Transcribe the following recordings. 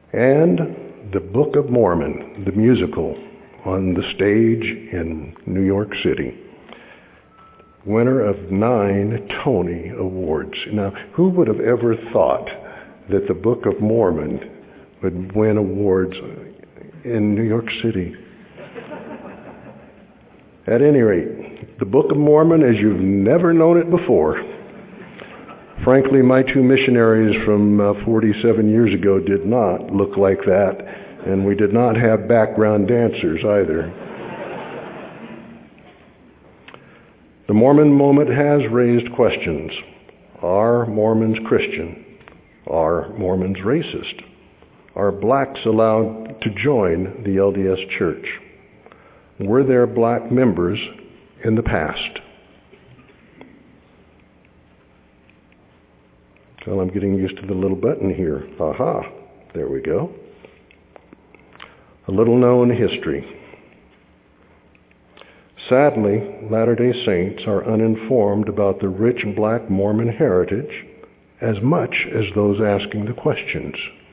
and the Book of Mormon, the musical, on the stage in New York City. Winner of 9 Tony Awards. Now, who would have ever thought that the Book of Mormon would win awards in New York City? At any rate, the Book of Mormon as you've never known it before. Frankly, my 2 missionaries from 47 years ago did not look like that, and we did not have background dancers either. The Mormon moment has raised questions. Are Mormons Christian? Are Mormons racist? Are blacks allowed to join the LDS Church? Were there black members in the past? Well, I'm getting used to the little button here. Aha, there we go. A little known history. Sadly, Latter-day Saints are uninformed about the rich black Mormon heritage as much as those asking the questions.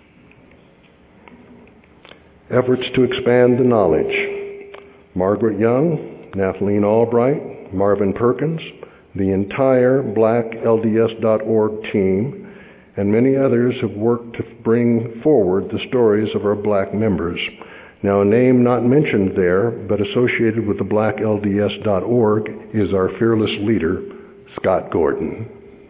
Efforts to expand the knowledge. Margaret Young, Nathalie Albright, Marvin Perkins, the entire blacklds.org team, and many others have worked to bring forward the stories of our black members. Now, a name not mentioned there, but associated with the blacklds.org, is our fearless leader, Scott Gordon.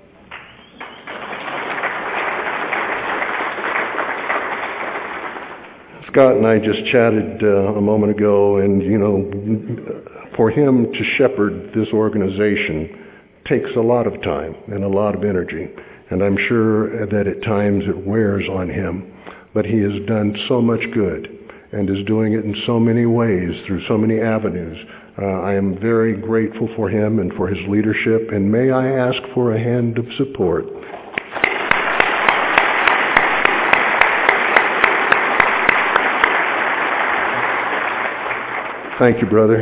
Scott and I just chatted a moment ago, and for him to shepherd this organization takes a lot of time and a lot of energy, and I'm sure that at times it wears on him, but he has done so much good and is doing it in so many ways, through so many avenues. I am very grateful for him and for his leadership, and may I ask for a hand of support. Thank you, brother.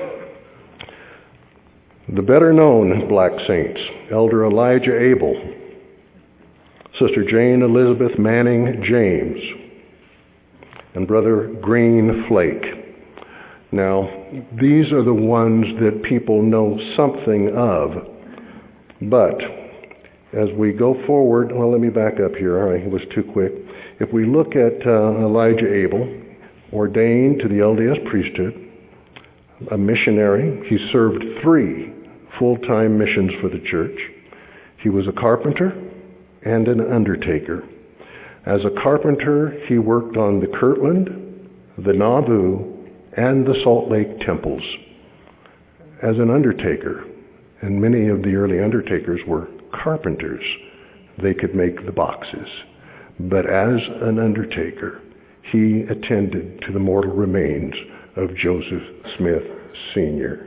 The better known black saints, Elder Elijah Abel, Sister Jane Elizabeth Manning James, and Brother Green Flake. Now, these are the ones that people know something of, but as we go forward, well, let me back up here. I was too quick. If we look at Elijah Abel, ordained to the LDS priesthood, a missionary. He served 3 full-time missions for the church. He was a carpenter and an undertaker. As a carpenter, he worked on the Kirtland, the Nauvoo, and the Salt Lake temples. As an undertaker, and many of the early undertakers were carpenters, they could make the boxes. But as an undertaker, he attended to the mortal remains of Joseph Smith Sr.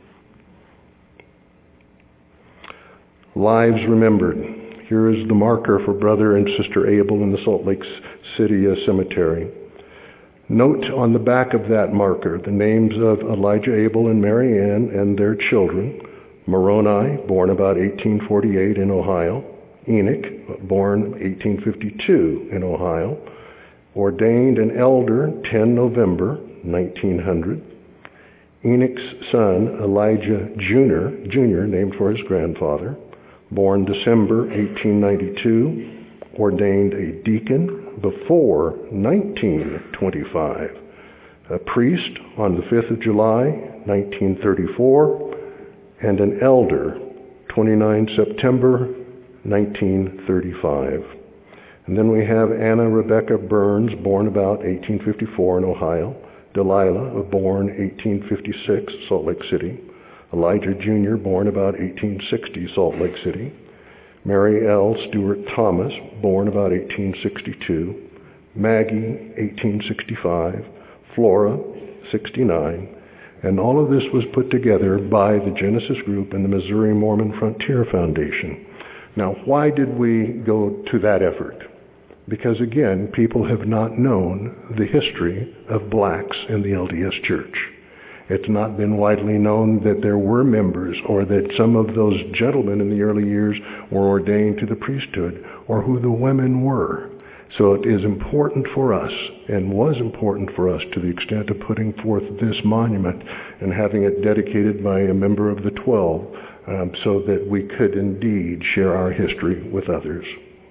Lives remembered. Here is the marker for Brother and Sister Abel in the Salt Lake City Cemetery. Note on the back of that marker the names of Elijah Abel and Mary Ann and their children. Moroni, born about 1848 in Ohio. Enoch, born 1852 in Ohio. Ordained an elder 10 November 1900. Enoch's son, Elijah Jr., named for his grandfather, born December 1892, ordained a deacon before 1925, a priest on the 5th of July 1934, and an elder 29 September 1935. And then we have Anna Rebecca Burns, born about 1854 in Ohio. Delilah, born 1856, Salt Lake City. Elijah Jr., born about 1860, Salt Lake City. Mary L. Stewart Thomas, born about 1862. Maggie, 1865. Flora, 69. And all of this was put together by the Genesis Group and the Missouri Mormon Frontier Foundation. Now, why did we go to that effort? Because, again, people have not known the history of blacks in the LDS Church. It's not been widely known that there were members or that some of those gentlemen in the early years were ordained to the priesthood or who the women were. So it is important for us, and was important for us to the extent of putting forth this monument and having it dedicated by a member of the 12, so that we could indeed share our history with others.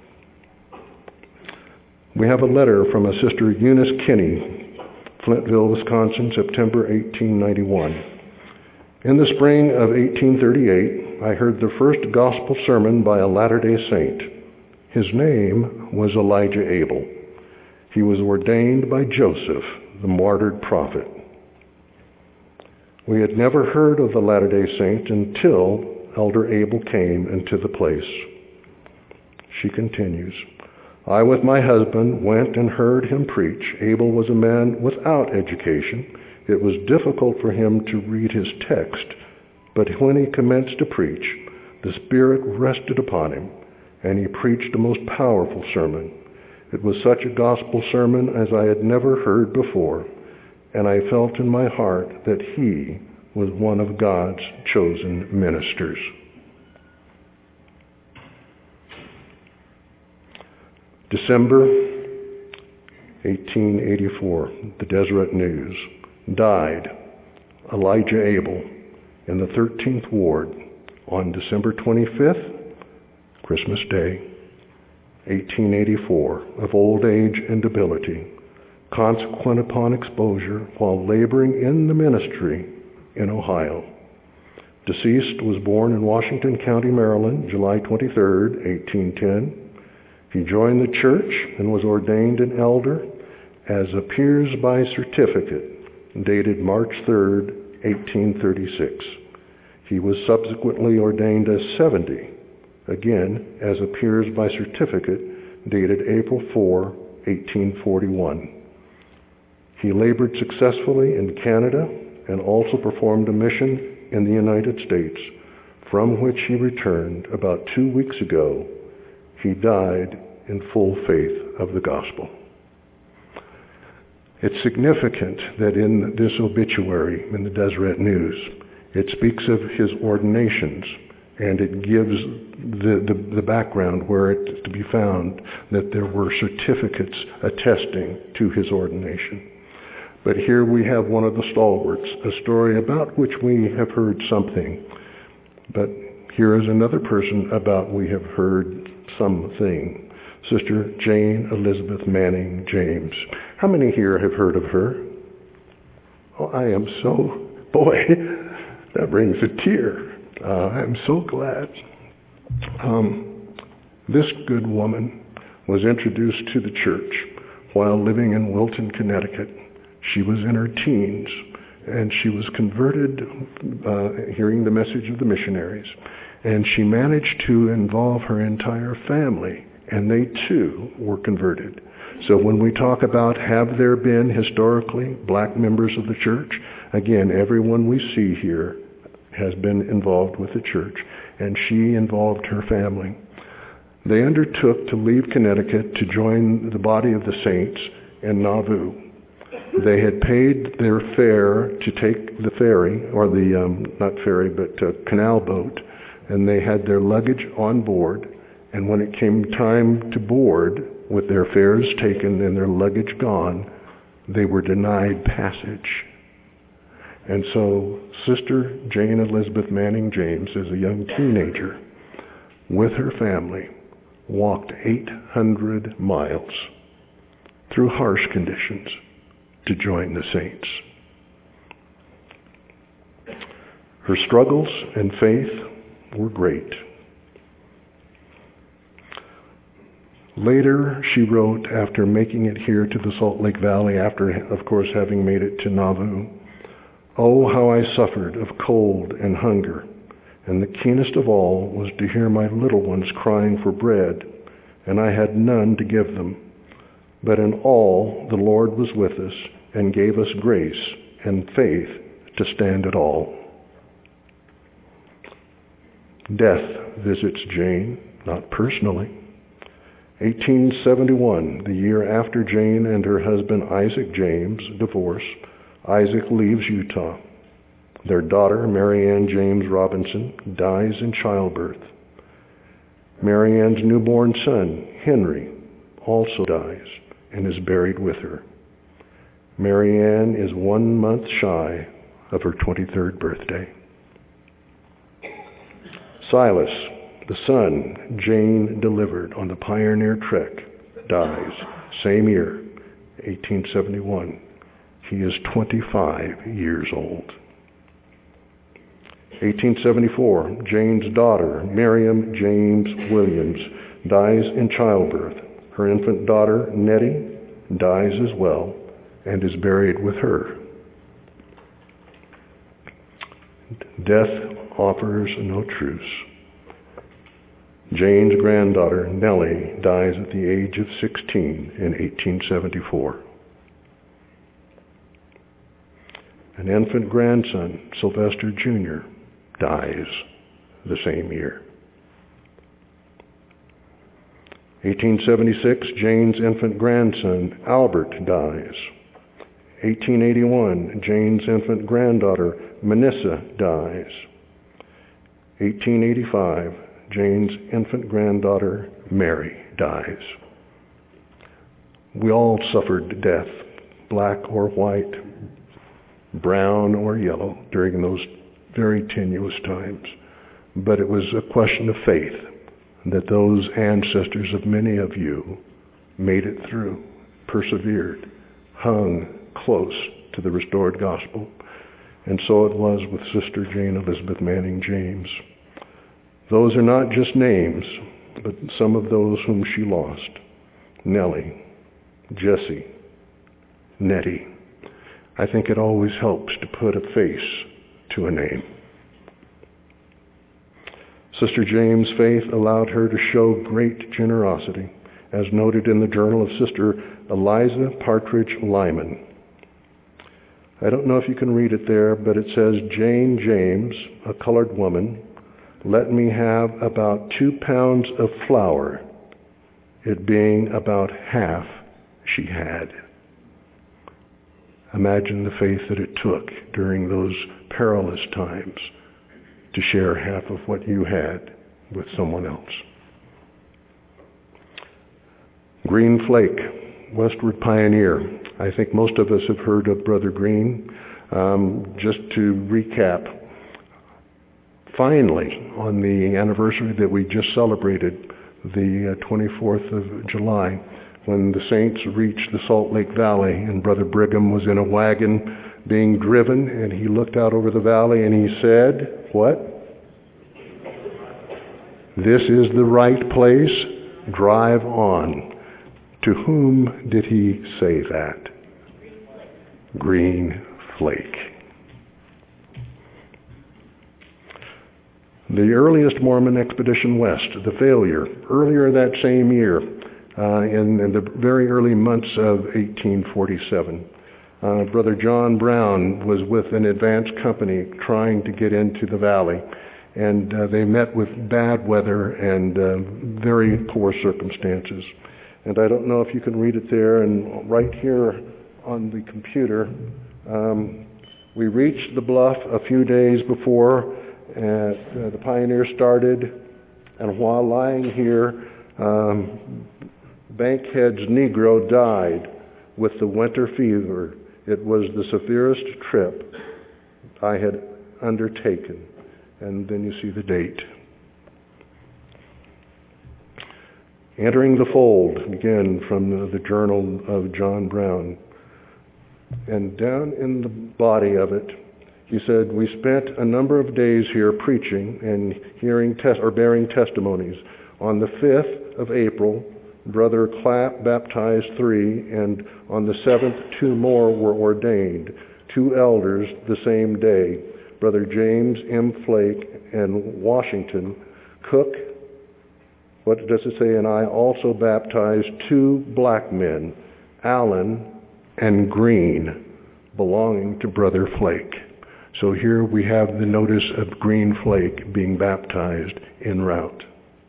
We have a letter from a Sister Eunice Kinney, Flintville, Wisconsin, September 1891. In the spring of 1838, I heard the first gospel sermon by a Latter-day Saint. His name was Elijah Abel. He was ordained by Joseph, the martyred prophet. We had never heard of the Latter-day Saint until Elder Abel came into the place. She continues, I with my husband went and heard him preach. Abel was a man without education. It was difficult for him to read his text, but when he commenced to preach, the Spirit rested upon him, and he preached a most powerful sermon. It was such a gospel sermon as I had never heard before, and I felt in my heart that he was one of God's chosen ministers. December 1884, the Deseret News. Died Elijah Abel in the 13th Ward on December 25th, Christmas Day, 1884, of old age and debility, consequent upon exposure while laboring in the ministry in Ohio. Deceased was born in Washington County, Maryland, July 23rd, 1810. He joined the church and was ordained an elder as appears by certificate dated March 3rd, 1836. He was subsequently ordained as 70, again as appears by certificate dated April 4, 1841. He labored successfully in Canada and also performed a mission in the United States, from which he returned about 2 weeks ago. He died in full faith of the gospel. It's significant that in this obituary in the Deseret News, it speaks of his ordinations, and it gives the background where it's to be found that there were certificates attesting to his ordination. But here we have one of the stalwarts, a story about which we have heard something. But here is another person about we have heard something. Sister Jane Elizabeth Manning James. How many here have heard of her? Oh, I am so, boy, that brings a tear. I'm so glad. This good woman was introduced to the church while living in Wilton, Connecticut. She was in her teens, and she was converted hearing the message of the missionaries. And she managed to involve her entire family, and they too were converted. So when we talk about have there been historically black members of the church, again, everyone we see here has been involved with the church, and she involved her family. They undertook to leave Connecticut to join the body of the saints in Nauvoo. They had paid their fare to take the ferry, or the, not ferry, but canal boat, and they had their luggage on board. And when it came time to board, with their fares taken and their luggage gone, they were denied passage. And so Sister Jane Elizabeth Manning James, as a young teenager, with her family, walked 800 miles through harsh conditions to join the saints. Her struggles and faith were great. Later, she wrote, after making it here to the Salt Lake Valley, after, of course, having made it to Nauvoo, "Oh, how I suffered of cold and hunger, and the keenest of all was to hear my little ones crying for bread, and I had none to give them. But in all the Lord was with us and gave us grace and faith to stand it all." Death visits Jane, not personally. 1871, the year after Jane and her husband Isaac James divorce, Isaac leaves Utah. Their daughter, Mary Ann James Robinson, dies in childbirth. Mary Ann's newborn son, Henry, also dies and is buried with her. Mary Ann is 1 month shy of her 23rd birthday. Silas, the son Jane delivered on the Pioneer Trek, dies same year, 1871. He is 25 years old. 1874, Jane's daughter, Miriam James Williams, dies in childbirth. Her infant daughter, Nettie, dies as well and is buried with her. Death offers no truce. Jane's granddaughter, Nellie, dies at the age of 16 in 1874. An infant grandson, Sylvester Jr., dies the same year. 1876, Jane's infant grandson, Albert, dies. 1881, Jane's infant granddaughter, Manissa, dies. 1885, Jane's infant granddaughter, Mary, dies. We all suffered death, black or white, brown or yellow, during those very tenuous times. But it was a question of faith that those ancestors of many of you made it through, persevered, hung close to the restored gospel. And so it was with Sister Jane Elizabeth Manning James. Those are not just names, but some of those whom she lost. Nellie, Jessie, Nettie. I think it always helps to put a face to a name. Sister Jane's faith allowed her to show great generosity, as noted in the journal of Sister Eliza Partridge Lyman. I don't know if you can read it there, but it says, Jane James, a colored woman, let me have about 2 pounds of flour, it being about half she had. Imagine the faith that it took during those perilous times to share half of what you had with someone else. Green Flake, Westward Pioneer. I think most of us have heard of Brother Green. Just to recap, finally, on the anniversary that we just celebrated, the 24th of July, when the saints reached the Salt Lake Valley and Brother Brigham was in a wagon being driven, and he looked out over the valley and he said, what? This is the right place, drive on. To whom did he say that? Green Flake. The earliest Mormon expedition west, the failure, earlier that same year, in the very early months of 1847. Brother John Brown was with an advance company trying to get into the valley, and they met with bad weather and very poor circumstances. And I don't know if you can read it there, and right here on the computer, we reached the bluff a few days before the Pioneer started, and while lying here, Bankhead's Negro died with the winter fever. It was the severest trip I had undertaken. And then you see the date. Entering the Fold, again from the journal of John Brown. And down in the body of it, he said, we spent a number of days here preaching and bearing testimonies. On the 5th of April, Brother Clapp baptized 3, and on the 7th, 2 more were ordained, 2 elders the same day, Brother James M. Flake and Washington. Cook, what does it say? And I also baptized 2 black men, Allen and Green, belonging to Brother Flake. So here we have the notice of Green Flake being baptized en route.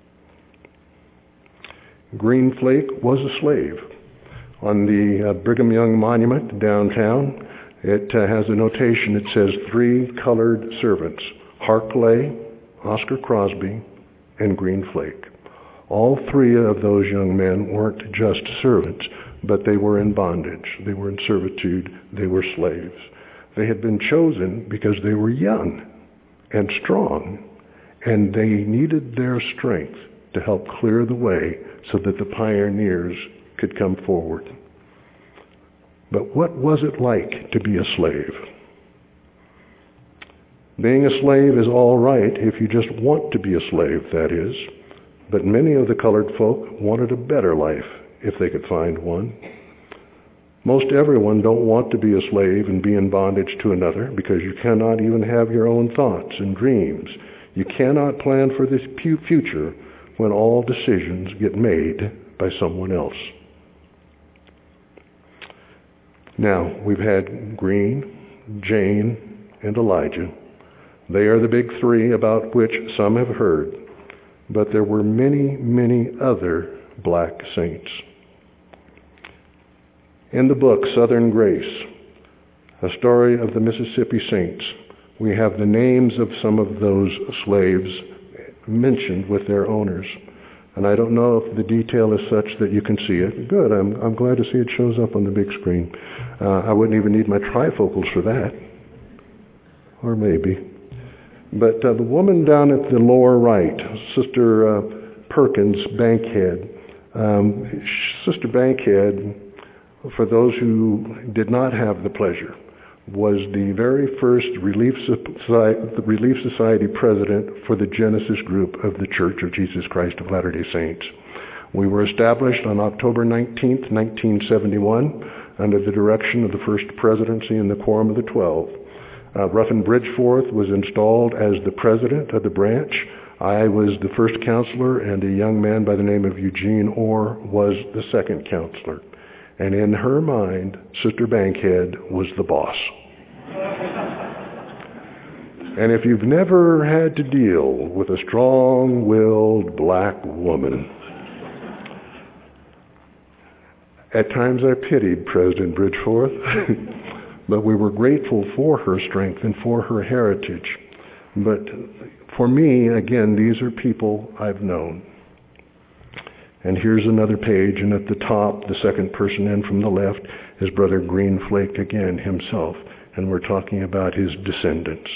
Green Flake was a slave. On the Brigham Young Monument downtown, it has a notation. It says 3 colored servants, Hark Clay, Oscar Crosby, and Green Flake. All three of those young men weren't just servants, but they were in bondage. They were in servitude. They were slaves. They had been chosen because they were young and strong, and they needed their strength to help clear the way so that the pioneers could come forward. But what was it like to be a slave? Being a slave is all right if you just want to be a slave, that is. But many of the colored folk wanted a better life if they could find one. Most everyone don't want to be a slave and be in bondage to another, because you cannot even have your own thoughts and dreams. You cannot plan for the future when all decisions get made by someone else. Now, we've had Green, Jane, and Elijah. They are the big three about which some have heard, but there were many, many other black saints. In the book, Southern Grace, a story of the Mississippi saints, we have the names of some of those slaves mentioned with their owners. And I don't know if the detail is such that you can see it. Good, I'm glad to see it shows up on the big screen. I wouldn't even need my trifocals for that. Or maybe. But the woman down at the lower right, Sister Perkins Bankhead. Sister Bankhead, for those who did not have the pleasure, was the very first Relief Society president for the Genesis group of the Church of Jesus Christ of Latter-day Saints. We were established on October 19th, 1971, under the direction of the First Presidency and the Quorum of the 12. Ruffin Bridgeforth was installed as the president of the branch. I was the first counselor, and a young man by the name of Eugene Orr was the second counselor. And in her mind, Sister Bankhead was the boss. And if you've never had to deal with a strong-willed black woman, at times I pitied President Bridgeforth. But we were grateful for her strength and for her heritage. But for me, again, these are people I've known. And here's another page, and at the top, the second person in from the left, is Brother Greenflake again himself, and we're talking about his descendants.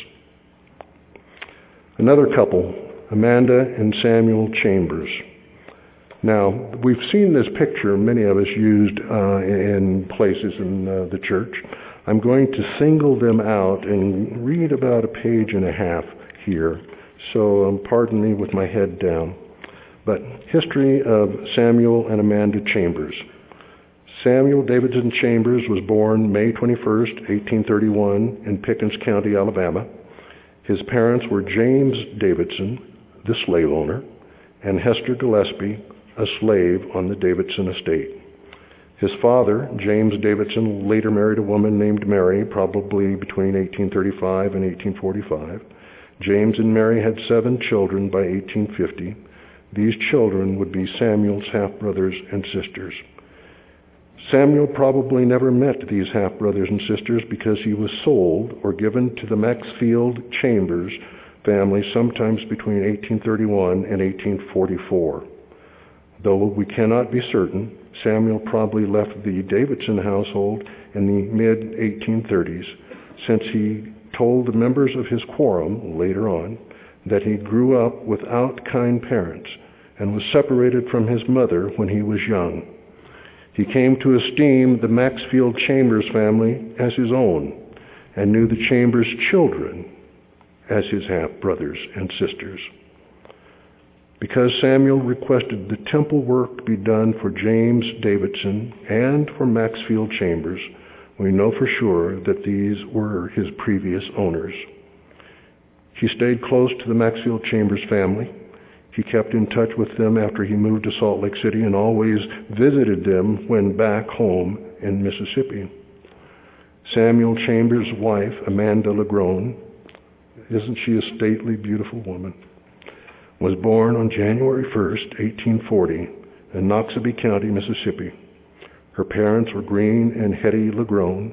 Another couple, Amanda and Samuel Chambers. Now, we've seen this picture, many of us used in places in the church. I'm going to single them out and read about a page and a half here, so pardon me with my head down. But history of Samuel and Amanda Chambers. Samuel Davidson Chambers was born May 21st, 1831 in Pickens County, Alabama. His parents were James Davidson, the slave owner, and Hester Gillespie, a slave on the Davidson estate. His father, James Davidson, later married a woman named Mary, probably between 1835 and 1845. James and Mary had 7 children by 1850. These children would be Samuel's half-brothers and sisters. Samuel probably never met these half-brothers and sisters because he was sold or given to the Maxfield Chambers family sometimes between 1831 and 1844. Though we cannot be certain, Samuel probably left the Davidson household in the mid-1830s, since he told the members of his quorum later on that he grew up without kind parents and was separated from his mother when he was young. He came to esteem the Maxfield Chambers family as his own and knew the Chambers children as his half-brothers and sisters. Because Samuel requested the temple work be done for James Davidson and for Maxfield Chambers, we know for sure that these were his previous owners. He stayed close to the Maxfield Chambers family. He kept in touch with them after he moved to Salt Lake City and always visited them when back home in Mississippi. Samuel Chambers' wife, Amanda LeGrone, isn't she a stately, beautiful woman, was born on January 1st, 1840 in Noxubee County, Mississippi. Her parents were Green and Hetty LeGrone.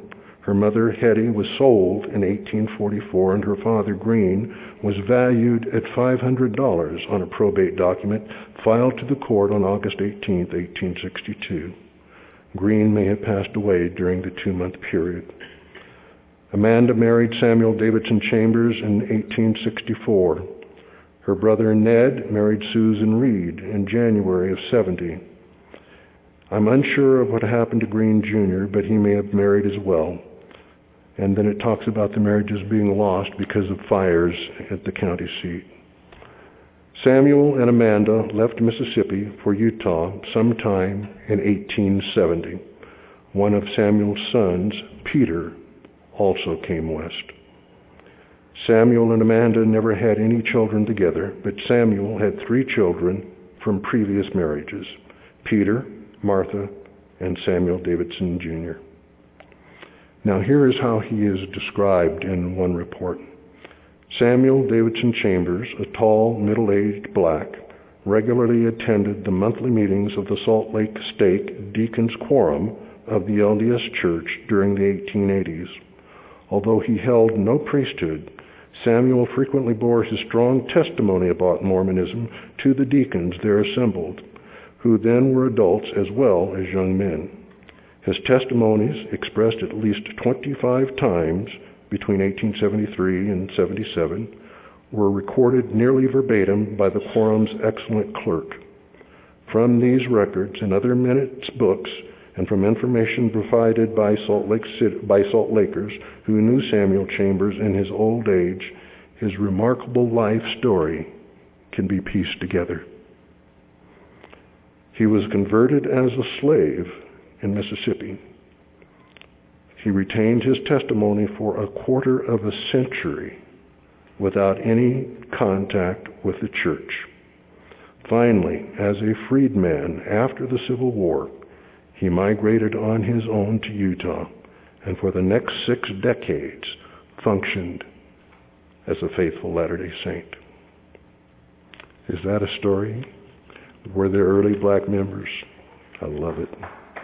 Her mother, Hetty, was sold in 1844, and her father, Green, was valued at $500 on a probate document filed to the court on August 18, 1862. Green may have passed away during the 2-month period. Amanda married Samuel Davidson Chambers in 1864. Her brother Ned married Susan Reed in January of 70. I'm unsure of what happened to Green Jr., but he may have married as well. And then it talks about the marriages being lost because of fires at the county seat. Samuel and Amanda left Mississippi for Utah sometime in 1870. One of Samuel's sons, Peter, also came west. Samuel and Amanda never had any children together, but Samuel had 3 children from previous marriages: Peter, Martha, and Samuel Davidson Jr. Now here is how he is described in one report. Samuel Davidson Chambers, a tall, middle-aged black, regularly attended the monthly meetings of the Salt Lake Stake Deacons Quorum of the LDS Church during the 1880s. Although he held no priesthood, Samuel frequently bore his strong testimony about Mormonism to the deacons there assembled, who then were adults as well as young men. His testimonies, expressed at least 25 times between 1873 and 77, were recorded nearly verbatim by the Quorum's excellent clerk. From these records and other minutes books, and from information provided by Salt Lakers who knew Samuel Chambers in his old age, his remarkable life story can be pieced together. He was converted as a slave in Mississippi. He retained his testimony for a quarter of a century without any contact with the church. Finally, as a freedman after the Civil War, he migrated on his own to Utah, and for the next 6 decades functioned as a faithful Latter-day Saint. Is that a story? Were there early black members? I love it.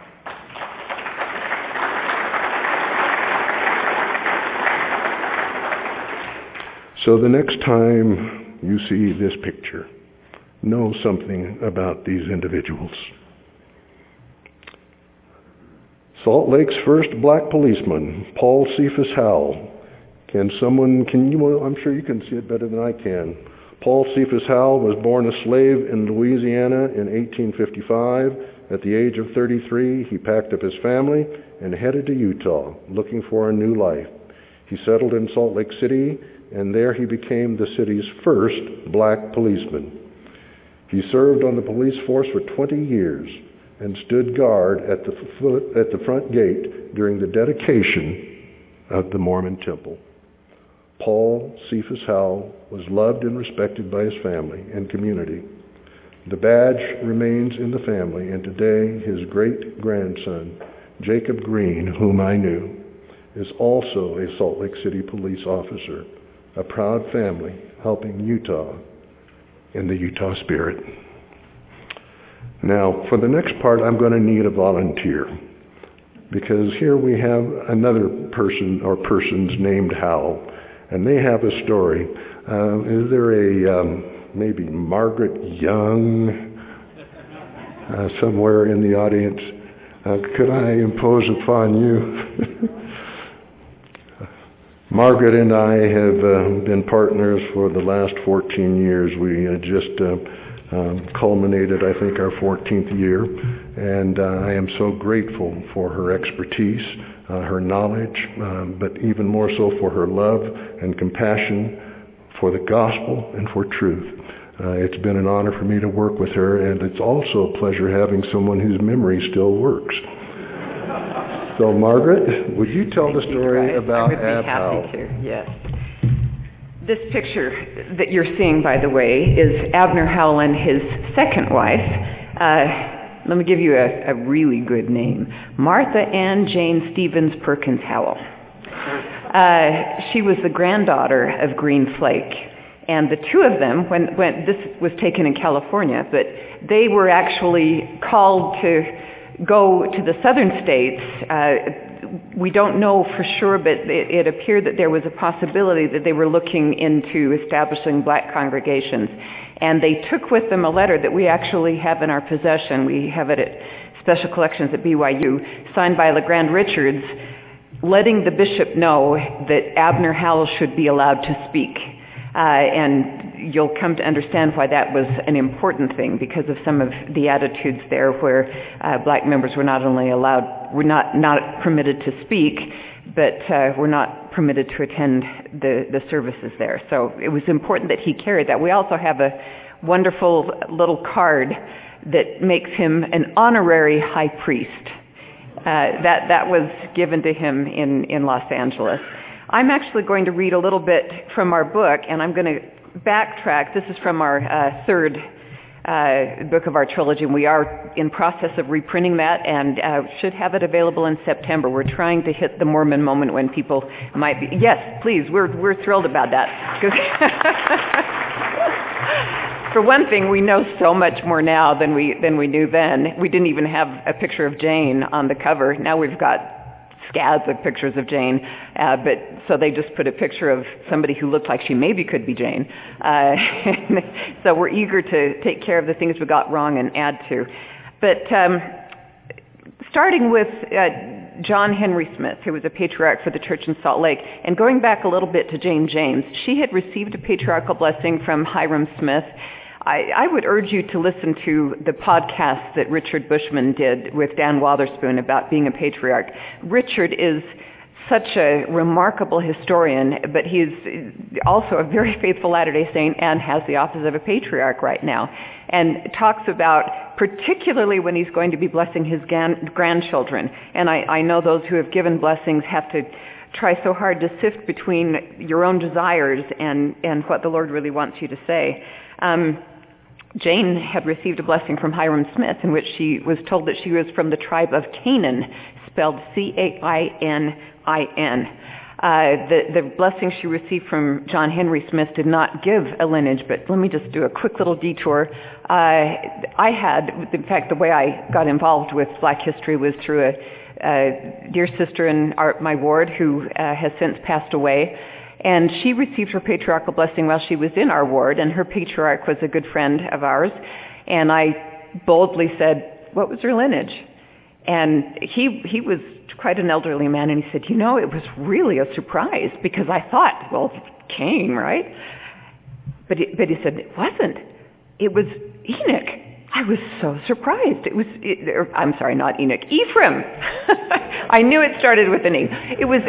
So the next time you see this picture, know something about these individuals. Salt Lake's first black policeman, Paul Cephas Howell. I'm sure you can see it better than I can. Paul Cephas Howell was born a slave in Louisiana in 1855. At the age of 33, he packed up his family and headed to Utah, looking for a new life. He settled in Salt Lake City, and there he became the city's first black policeman. He served on the police force for 20 years and stood guard at the front gate during the dedication of the Mormon temple. Paul Cephas Howell was loved and respected by his family and community. The badge remains in the family, and today his great-grandson, Jacob Green, whom I knew, is also a Salt Lake City police officer, a proud family helping Utah in the Utah spirit. Now, for the next part, I'm going to need a volunteer, because here we have another person or persons named Howell, and they have a story. Is there maybe Margaret Young somewhere in the audience? Could I impose upon you? Margaret and I have been partners for the last 14 years. We just culminated, I think, our 14th year, and I am so grateful for her expertise, her knowledge, but even more so for her love and compassion for the gospel and for truth. It's been an honor for me to work with her, and it's also a pleasure having someone whose memory still works. So, Margaret, would you tell the story about Ab Howell? I would be happy to, yes. This picture that you're seeing, by the way, is Abner Howell and his second wife. Let me give you a really good name. Martha Ann Jane Stevens Perkins Howell. She was the granddaughter of Green Flake. And the two of them, when this was taken in California, but they were actually called to go to the southern states we don't know for sure, but it appeared that there was a possibility that they were looking into establishing black congregations. And they took with them a letter that we actually have in our possession. We have it at Special Collections at BYU, signed by LeGrand Richards, letting the bishop know that Abner Howell should be allowed to speak. And you'll come to understand why that was an important thing, because of some of the attitudes there where black members were not only not permitted to speak, but were not permitted to attend the services there. So it was important that he carried that. We also have a wonderful little card that makes him an honorary high priest. That was given to him in Los Angeles. I'm actually going to read a little bit from our book, and I'm going to backtrack. This is from our third book of our trilogy, and we are in process of reprinting that and should have it available in September. We're trying to hit the Mormon moment when people might be... Yes, please, we're thrilled about that. For one thing, we know so much more now than we knew then. We didn't even have a picture of Jane on the cover. Now we've got scads of pictures of Jane, but so they just put a picture of somebody who looked like she maybe could be Jane. So we're eager to take care of the things we got wrong and add to. But starting with John Henry Smith, who was a patriarch for the church in Salt Lake, and going back a little bit to Jane James, she had received a patriarchal blessing from Hiram Smith. I would urge you to listen to the podcast that Richard Bushman did with Dan Wotherspoon about being a patriarch. Richard is such a remarkable historian, but he's also a very faithful Latter-day Saint and has the office of a patriarch right now, and talks about particularly when he's going to be blessing his grandchildren. And I know those who have given blessings have to try so hard to sift between your own desires and what the Lord really wants you to say. Jane had received a blessing from Hiram Smith in which she was told that she was from the tribe of Canaan, spelled Cainin. The blessing she received from John Henry Smith did not give a lineage, but let me just do a quick little detour. In fact, the way I got involved with Black history was through a dear sister in my ward who has since passed away. And she received her patriarchal blessing while she was in our ward, and her patriarch was a good friend of ours. And I boldly said, what was her lineage? And he was quite an elderly man, and he said, it was really a surprise, because I thought, well, Cain, right? But he said, it wasn't. It was Enoch. I was so surprised. I'm sorry, not Enoch, Ephraim. I knew it started with an E. It was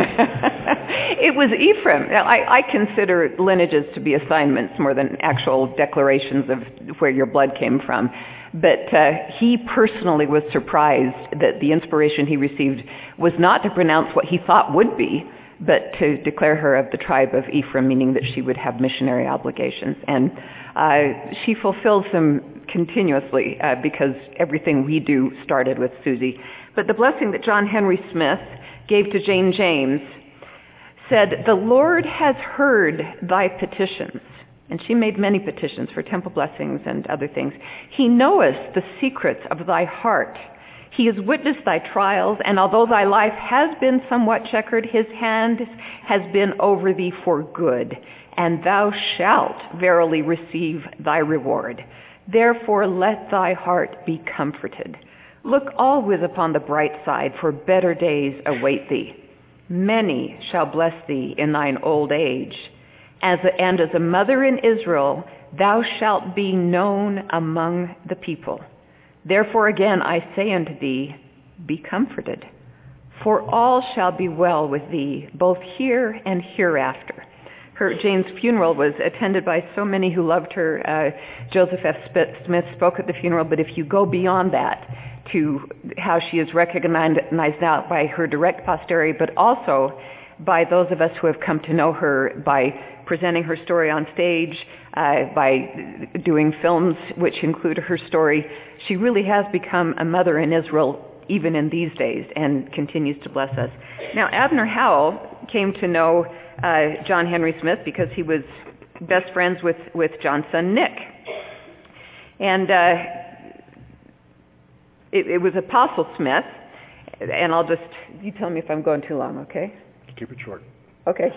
Ephraim. Now, I consider lineages to be assignments more than actual declarations of where your blood came from. But he personally was surprised that the inspiration he received was not to pronounce what he thought would be, but to declare her of the tribe of Ephraim, meaning that she would have missionary obligations. And she fulfills them continuously because everything we do started with Susie. But the blessing that John Henry Smith gave to Jane James said, "The Lord has heard thy petitions." And she made many petitions for temple blessings and other things. "He knoweth the secrets of thy heart. He has witnessed thy trials, and although thy life has been somewhat checkered, his hand has been over thee for good, and thou shalt verily receive thy reward. Therefore let thy heart be comforted. Look always upon the bright side, for better days await thee. Many shall bless thee in thine old age. And as a mother in Israel, thou shalt be known among the people. Therefore again I say unto thee, be comforted. For all shall be well with thee, both here and hereafter." Jane's funeral was attended by so many who loved her. Joseph F. Smith spoke at the funeral, but if you go beyond that to how she is recognized now by her direct posterity, but also by those of us who have come to know her by presenting her story on stage, by doing films which include her story, she really has become a mother in Israel even in these days and continues to bless us. Now, Abner Howell came to know John Henry Smith because he was best friends with John's son Nick. And it was Apostle Smith and you tell me if I'm going too long, okay? Keep it short. Okay.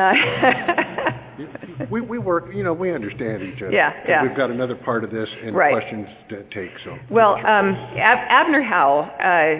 We work, we understand each other. Yeah. We've got another part of this and right. questions to take. So. Well, Abner Howell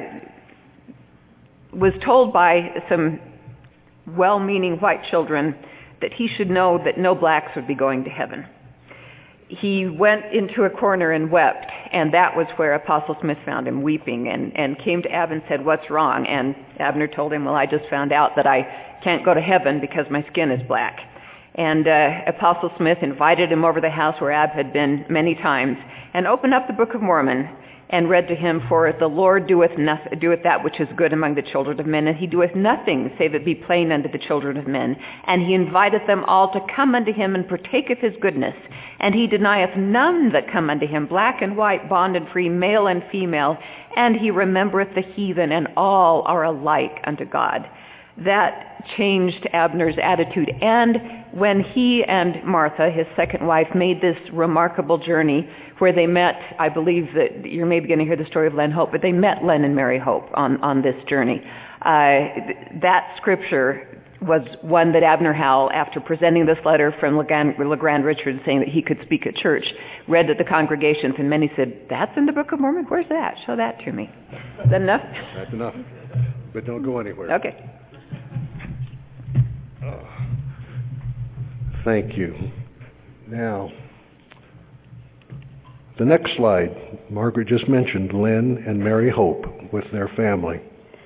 was told by some well-meaning white children that he should know that no blacks would be going to heaven. He went into a corner and wept, and that was where Apostle Smith found him weeping and came to Ab and said, "What's wrong?" And Abner told him, "Well, I just found out that I can't go to heaven because my skin is black." And Apostle Smith invited him over the house where Ab had been many times and opened up the Book of Mormon and read to him, "For the Lord doeth that which is good among the children of men, and he doeth nothing save it be plain unto the children of men. And he inviteth them all to come unto him and partake of his goodness. And he denieth none that come unto him, black and white, bond and free, male and female. And he remembereth the heathen, and all are alike unto God." That changed Abner's attitude. And when he and Martha, his second wife, made this remarkable journey where they met, I believe that you're maybe going to hear the story of Len Hope, but they met Len and Mary Hope on this journey. That scripture was one that Abner Howell, after presenting this letter from LeGrand Richards saying that he could speak at church, read to the congregations, and many said, "That's in the Book of Mormon? Where's that? Show that to me." Is that enough? That's enough. But don't go anywhere. Okay. Thank you. Now, the next slide, Margaret just mentioned Len and Mary Hope with their family.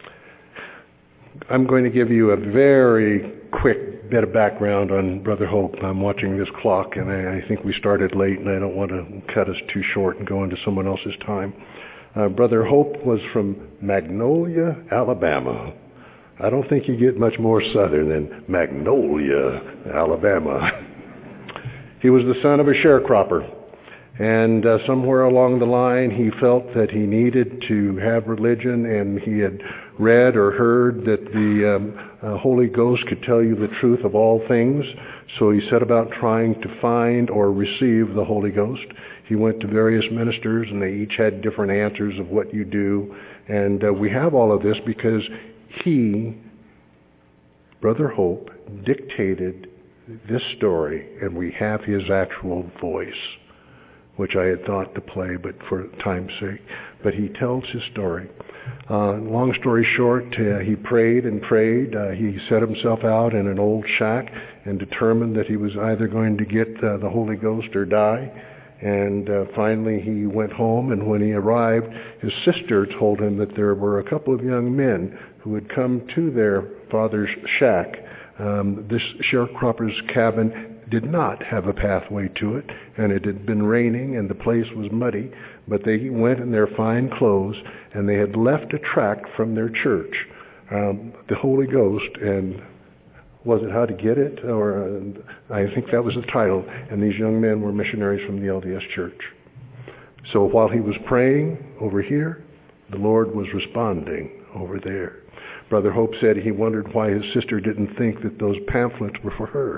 I'm going to give you a very quick bit of background on Brother Hope. I'm watching this clock, and I think we started late, and I don't want to cut us too short and go into someone else's time. Brother Hope was from Magnolia, Alabama. I don't think you get much more southern than Magnolia, Alabama. He was the son of a sharecropper, and somewhere along the line he felt that he needed to have religion, and he had read or heard that the Holy Ghost could tell you the truth of all things, so he set about trying to find or receive the Holy Ghost. He went to various ministers, and they each had different answers of what you do, and we have all of this because he, Brother Hope, dictated this story, and we have his actual voice, which I had thought to play, but for time's sake. But he tells his story. Long story short, he prayed and prayed. He set himself out in an old shack and determined that he was either going to get the Holy Ghost or die. And finally he went home, and when he arrived, his sister told him that there were a couple of young men who had come to their father's shack. This sharecropper's cabin did not have a pathway to it, and it had been raining, and the place was muddy, but they went in their fine clothes, and they had left a tract from their church, the Holy Ghost, and was it How to Get It? Or I think that was the title, and these young men were missionaries from the LDS Church. So while he was praying over here, the Lord was responding over there. Brother Hope said he wondered why his sister didn't think that those pamphlets were for her.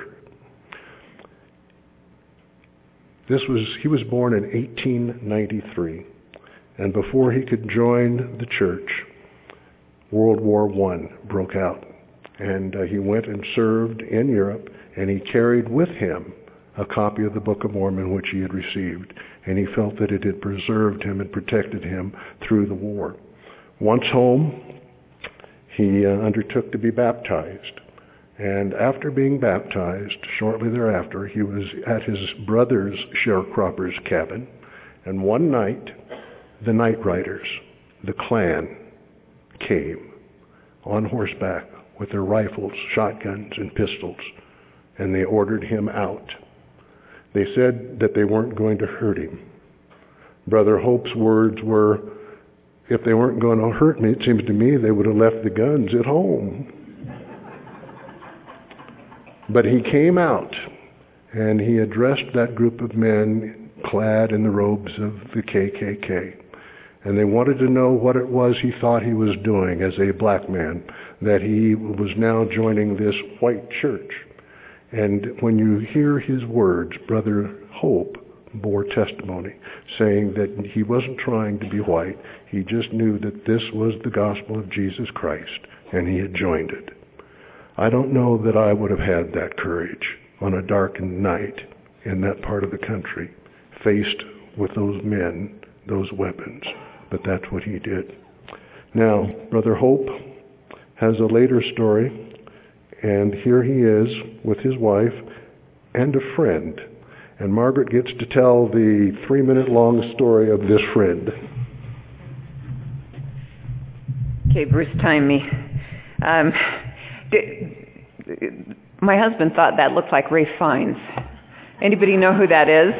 He was born in 1893, and before he could join the church, World War I broke out, and he went and served in Europe, and he carried with him a copy of the Book of Mormon which he had received, and he felt that it had preserved him and protected him through the war. Once home, he undertook to be baptized. And after being baptized, shortly thereafter, he was at his brother's sharecropper's cabin. And one night, the Night Riders, the Klan, came on horseback with their rifles, shotguns, and pistols, and they ordered him out. They said that they weren't going to hurt him. Brother Hope's words were, "If they weren't going to hurt me, it seems to me they would have left the guns at home." But he came out, and he addressed that group of men clad in the robes of the KKK. And they wanted to know what it was he thought he was doing as a black man, that he was now joining this white church. And when you hear his words, Brother Hope bore testimony, saying that he wasn't trying to be white. He just knew that this was the gospel of Jesus Christ, and he had joined it. I don't know that I would have had that courage on a darkened night in that part of the country, faced with those men, those weapons, but that's what he did. Now, Brother Hope has a later story, and here he is with his wife and a friend. And Margaret gets to tell the 3-minute-long story of this friend. Okay, Bruce, time me. My husband thought that looked like Ray Fiennes. Anybody know who that is?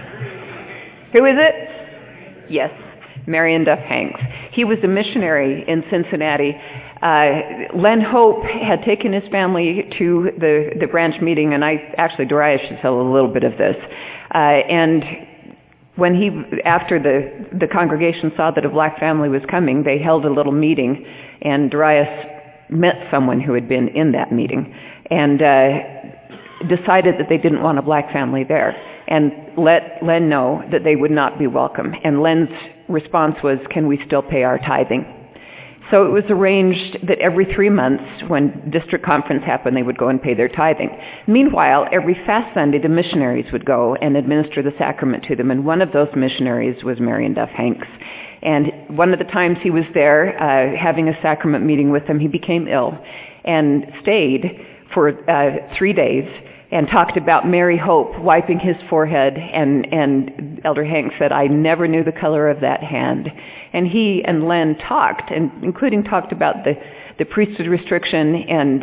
Who is it? Yes, Marion Duff Hanks. He was a missionary in Cincinnati. Len Hope had taken his family to the branch meeting, and Darius should tell a little bit of this. And when after the congregation saw that a black family was coming, they held a little meeting, and Darius met someone who had been in that meeting, and decided that they didn't want a black family there, and let Len know that they would not be welcome. And Len's response was, "Can we still pay our tithing?" So it was arranged that every 3 months, when district conference happened, they would go and pay their tithing. Meanwhile, every fast Sunday, the missionaries would go and administer the sacrament to them, and one of those missionaries was Marion Duff Hanks. And one of the times he was there having a sacrament meeting with them, he became ill and stayed for 3 days and talked about Mary Hope wiping his forehead, and Elder Hanks said, "I never knew the color of that hand." And he and Len talked, and including talked about the priesthood restriction and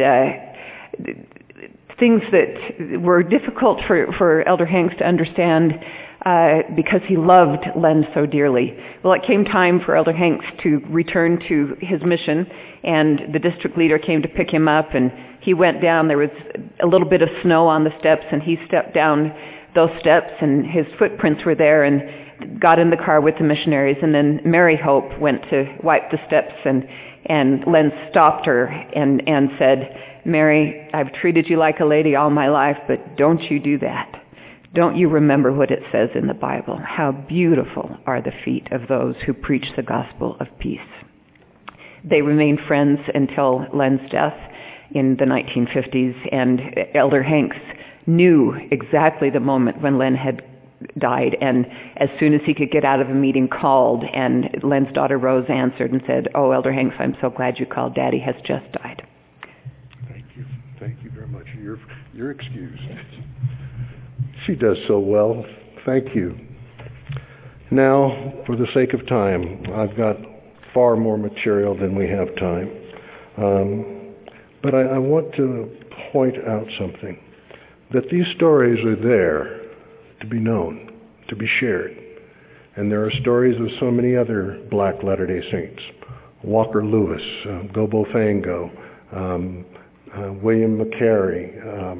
things that were difficult for Elder Hanks to understand because he loved Len so dearly. Well, it came time for Elder Hanks to return to his mission, and the district leader came to pick him up, and he went down. There was a little bit of snow on the steps, and he stepped down those steps, and his footprints were there, and got in the car with the missionaries. And then Mary Hope went to wipe the steps, and Len stopped her and said, "Mary, I've treated you like a lady all my life, but don't you do that. Don't you remember what it says in the Bible? How beautiful are the feet of those who preach the gospel of peace." They remained friends until Len's death in the 1950s, and Elder Hanks knew exactly the moment when Len had died, and as soon as he could get out of a meeting, called, and Len's daughter Rose answered and said, "Oh, Elder Hanks, I'm so glad you called. Daddy has just died." Thank you very much. You're excused. She does so well. Thank you. Now, for the sake of time, I've got far more material than we have time. But I want to point out something, that these stories are there to be known, to be shared. And there are stories of so many other Black Latter-day Saints. Walker Lewis, Gobo Fango, William McCary,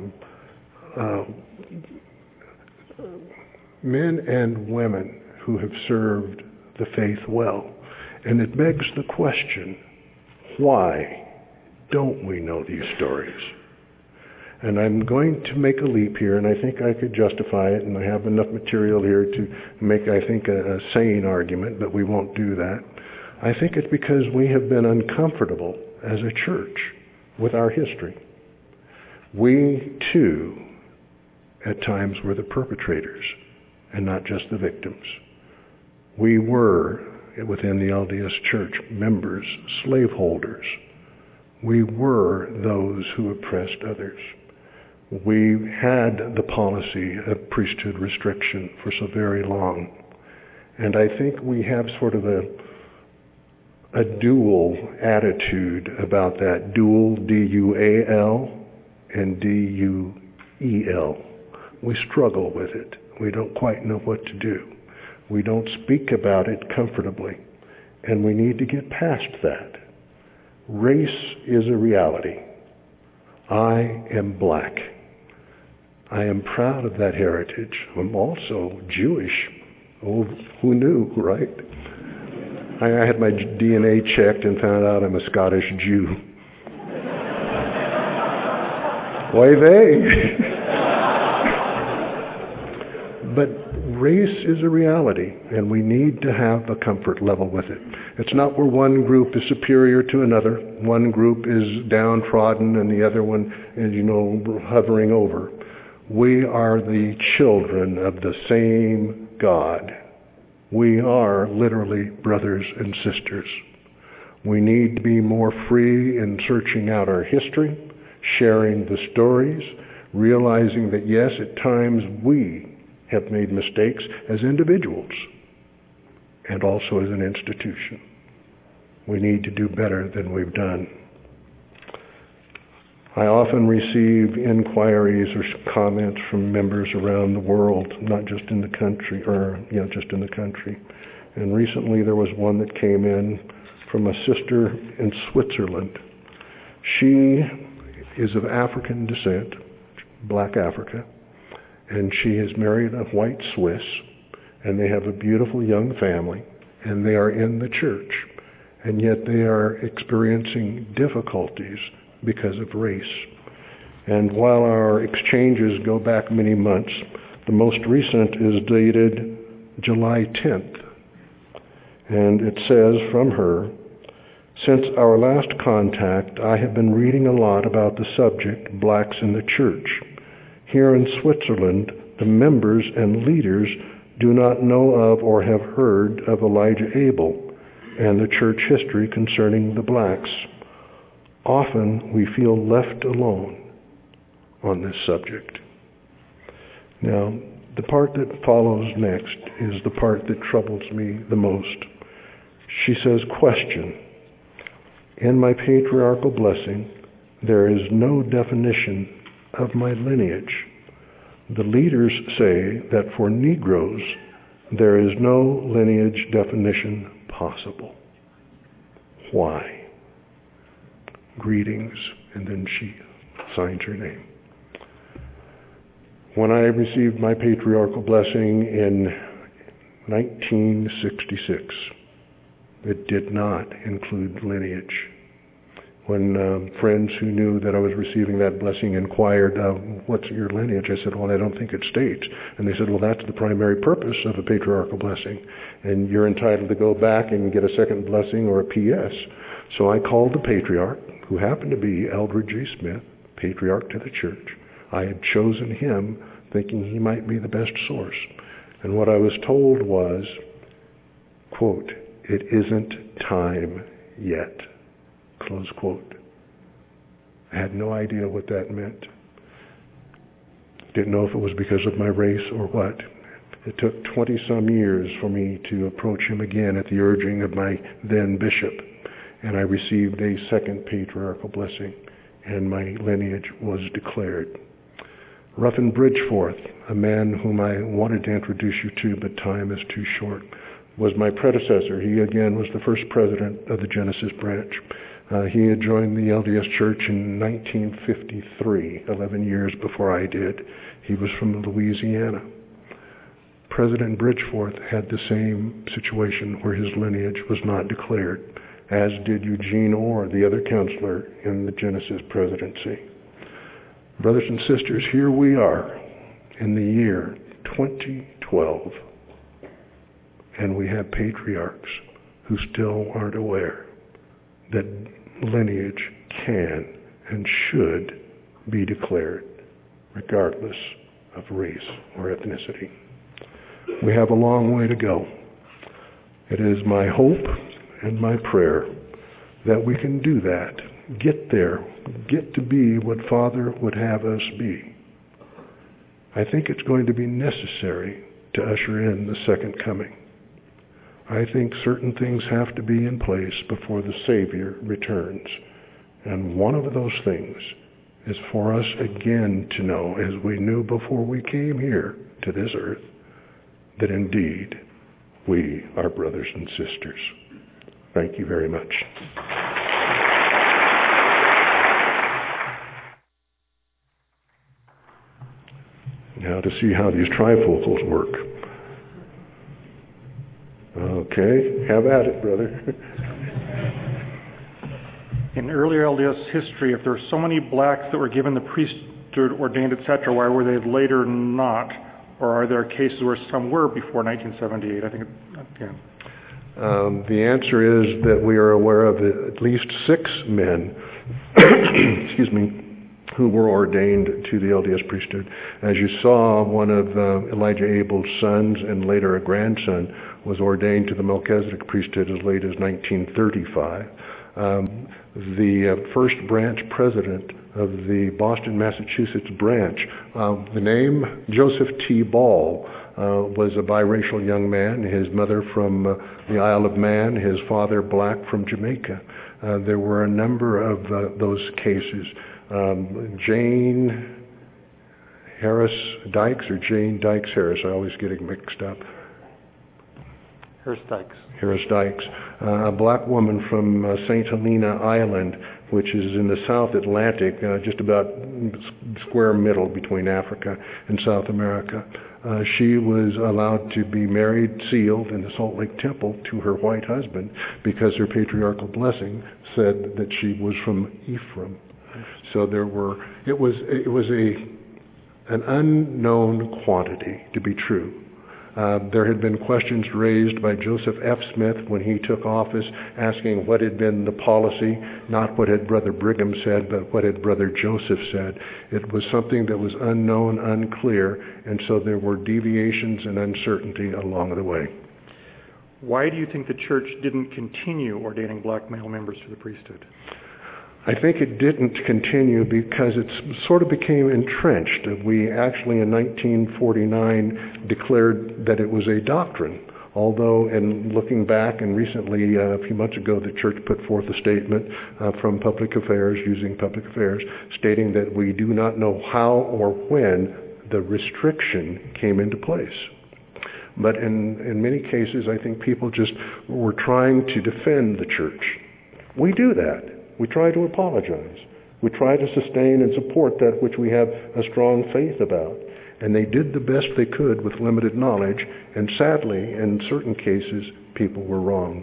men and women who have served the faith well. And it begs the question, why don't we know these stories? And I'm going to make a leap here, and I think I could justify it, and I have enough material here to make, I think, a sane argument, but we won't do that. I think it's because we have been uncomfortable as a church with our history. We, too, at times were the perpetrators and not just the victims. We were, within the LDS Church, members, slaveholders. We were those who oppressed others. We had the policy of priesthood restriction for so very long. And I think we have sort of a dual attitude about that. Dual, D-U-A-L, and D-U-E-L. We struggle with it. We don't quite know what to do. We don't speak about it comfortably. And we need to get past that. Race is a reality. I am black. I am proud of that heritage. I'm also Jewish. Oh, who knew, right? I had my DNA checked and found out I'm a Scottish Jew. Why they? But race is a reality, and we need to have a comfort level with it. It's not where one group is superior to another. One group is downtrodden and the other one is, hovering over. We are the children of the same God. We are literally brothers and sisters. We need to be more free in searching out our history, sharing the stories, realizing that yes, at times we have made mistakes as individuals and also as an institution. We need to do better than we've done. I often receive inquiries or comments from members around the world, not just in the country, just in the country. And recently there was one that came in from a sister in Switzerland. She is of African descent, Black Africa, and she has married a white Swiss, and they have a beautiful young family, and they are in the church, and yet they are experiencing difficulties because of race. And while our exchanges go back many months, the most recent is dated July 10th. And it says from her, "Since our last contact, I have been reading a lot about the subject, blacks in the church. Here in Switzerland, the members and leaders do not know of or have heard of Elijah Abel and the church history concerning the blacks. Often we feel left alone on this subject." Now, the part that follows next is the part that troubles me the most. She says, question, "In my patriarchal blessing, there is no definition of my lineage. The leaders say that for Negroes, there is no lineage definition possible. Why? Greetings," and then she signs her name. When I received my patriarchal blessing in 1966, it did not include lineage. When friends who knew that I was receiving that blessing inquired, "What's your lineage?" I said, "Well, I don't think it states." And they said, "Well, that's the primary purpose of a patriarchal blessing, and you're entitled to go back and get a second blessing or a PS." So I called the patriarch, who happened to be Eldred J. Smith, patriarch to the church. I had chosen him thinking he might be the best source. And what I was told was, quote, "It isn't time yet," close quote. I had no idea what that meant. Didn't know if it was because of my race or what. It took 20-some years for me to approach him again at the urging of my then bishop, and I received a second patriarchal blessing, and my lineage was declared. Ruffin Bridgeforth, a man whom I wanted to introduce you to, but time is too short, was my predecessor. He again was the first president of the Genesis branch. He had joined the LDS Church in 1953, 11 years before I did. He was from Louisiana. President Bridgeforth had the same situation where his lineage was not declared, as did Eugene Orr, the other counselor in the Genesis presidency. Brothers and sisters, here we are in the year 2012, and we have patriarchs who still aren't aware that lineage can and should be declared regardless of race or ethnicity. We have a long way to go. It is my hope and my prayer that we can do that, get there, get to be what Father would have us be. I think it's going to be necessary to usher in the second coming. I think certain things have to be in place before the Savior returns. And one of those things is for us again to know, as we knew before we came here to this earth, that indeed we are brothers and sisters. Thank you very much. Now to see how these trifocals work. Okay, have at it, brother. In earlier LDS history, if there were so many blacks that were given the priesthood, ordained, etc., why were they later not? Or are there cases where some were before 1978? I think, yeah. The answer is that we are aware of at least 6 men, excuse me, who were ordained to the LDS priesthood. As you saw, one of Elijah Abel's sons and later a grandson was ordained to the Melchizedek priesthood as late as 1935. The first branch president of the Boston, Massachusetts branch, the name Joseph T. Ball, was a biracial young man, his mother from the Isle of Man, his father black from Jamaica. There were a number of those cases. Jane Harris Dykes or Jane Dykes Harris, I always get it mixed up. Harris Dykes, a black woman from St. Helena Island, which is in the South Atlantic, just about square middle between Africa and South America. She was allowed to be married, sealed in the Salt Lake Temple to her white husband because her patriarchal blessing said that she was from Ephraim. So it was an unknown quantity to be true. There had been questions raised by Joseph F. Smith when he took office, asking what had been the policy, not what had Brother Brigham said, but what had Brother Joseph said. It was something that was unknown, unclear, and so there were deviations and uncertainty along the way. Why do you think the church didn't continue ordaining black male members to the priesthood? I think it didn't continue because it sort of became entrenched. We actually in 1949 declared that it was a doctrine, although in looking back and recently, a few months ago, the church put forth a statement from Public Affairs, using Public Affairs, stating that we do not know how or when the restriction came into place. But in many cases, I think people just were trying to defend the church. We do that. We try to apologize. We try to sustain and support that which we have a strong faith about. And they did the best they could with limited knowledge, and sadly, in certain cases, people were wrong.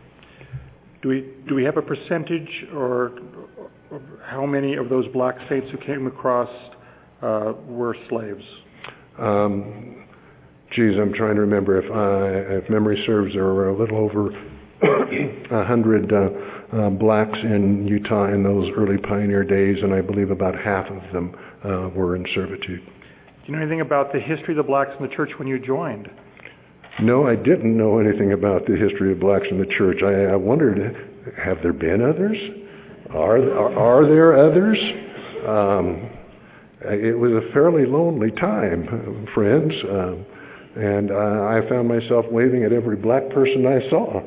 Do we have a percentage or how many of those black saints who came across were slaves? I'm trying to remember. If memory serves, there were a little over 100 blacks in Utah in those early pioneer days, and I believe about half of them were in servitude. Do you know anything about the history of the blacks in the church when you joined? No, I didn't know anything about the history of blacks in the church. I wondered, have there been others? Are there others? It was a fairly lonely time, friends, and I found myself waving at every black person I saw.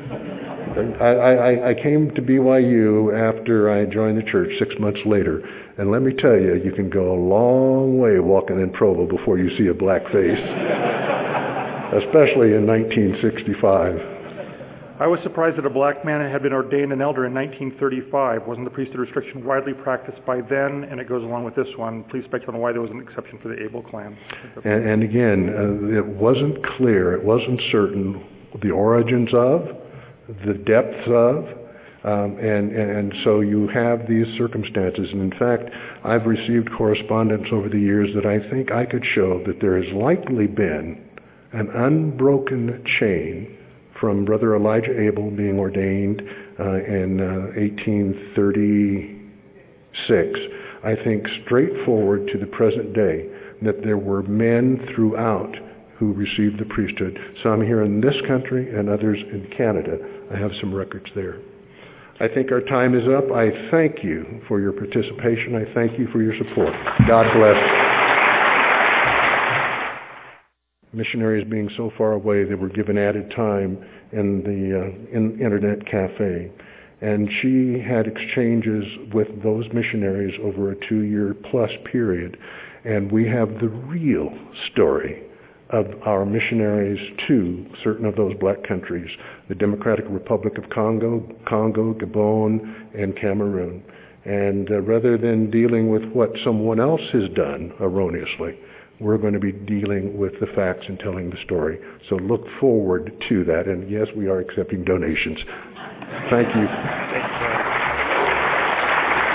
I came to BYU after I joined the church 6 months later, and let me tell you, you can go a long way walking in Provo before you see a black face, especially in 1965. I was surprised that a black man had been ordained an elder in 1935. Wasn't the priesthood restriction widely practiced by then? And it goes along with this one. Please speculate on why there was an exception for the Abel clan. And again, it wasn't clear, it wasn't certain the origins of, the depths of, and so you have these circumstances. And in fact, I've received correspondence over the years that I think I could show that there has likely been an unbroken chain from Brother Elijah Abel being ordained in 1836, I think straight forward to the present day, that there were men throughout who received the priesthood, some here in this country and others in Canada. I have some records there. I think our time is up. I thank you for your participation. I thank you for your support. God bless. Missionaries being so far away, they were given added time in the internet cafe. And she had exchanges with those missionaries over a 2-year plus period. And we have the real story of our missionaries to certain of those black countries, the Democratic Republic of Congo, Gabon, and Cameroon. And rather than dealing with what someone else has done erroneously, we're going to be dealing with the facts and telling the story. So look forward to that. And yes, we are accepting donations. Thank you.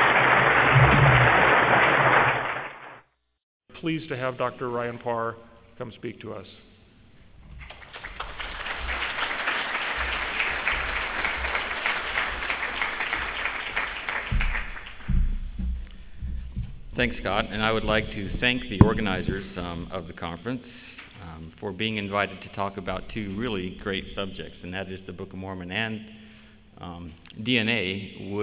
Pleased to have Dr. Ryan Parr come speak to us. Thanks, Scott, and I would like to thank the organizers of the conference for being invited to talk about two really great subjects, and that is the Book of Mormon and DNA.